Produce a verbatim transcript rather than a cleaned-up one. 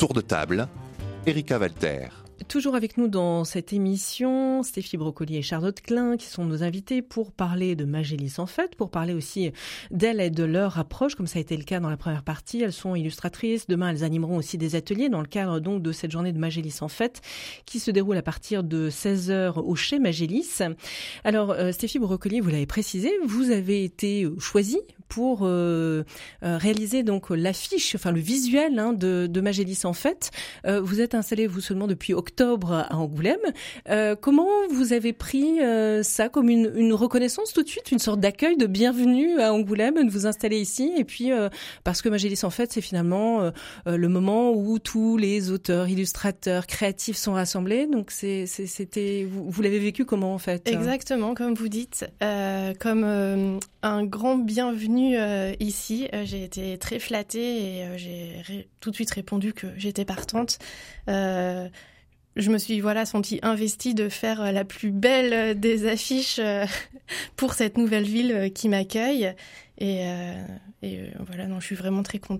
Tour de table, Erika Walter. Toujours avec nous dans cette émission, Stéphie Brocoli et Charlotte Klein qui sont nos invités pour parler de Magélis en fête, pour parler aussi d'elles et de leur approche, comme ça a été le cas dans la première partie. Elles sont illustratrices. Demain, elles animeront aussi des ateliers dans le cadre donc de cette journée de Magélis en fête qui se déroule à partir de seize heures au Chez Magélis. Alors, euh, Stéphie Brocoli, vous l'avez précisé, vous avez été choisie pour euh, euh, réaliser donc l'affiche, enfin le visuel hein, de, de Magélis en fête. Euh, vous êtes installée, vous seulement depuis octobre à Angoulême. Euh, comment vous avez pris euh, ça comme une, une reconnaissance tout de suite, une sorte d'accueil de bienvenue à Angoulême, de vous installer ici et puis euh, parce que Magélis en fête, c'est finalement euh, le moment où tous les auteurs, illustrateurs, créatifs sont rassemblés. Donc c'est, c'est, c'était, vous, vous l'avez vécu comment en fait? Exactement, comme vous dites, euh, comme euh, un grand bienvenu euh, ici. Euh, j'ai été très flattée et euh, j'ai ré- tout de suite répondu que j'étais partante. Euh, je me suis voilà sentie investie de faire la plus belle des affiches euh, pour cette nouvelle ville qui m'accueille. Et, euh, et euh, voilà, non, je suis vraiment très contente.